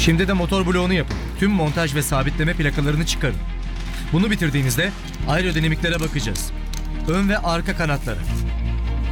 Şimdi de motor bloğunu yapın. Tüm montaj ve sabitleme plakalarını çıkarın. Bunu bitirdiğinizde aerodinamiklere bakacağız. Ön ve arka kanatlara.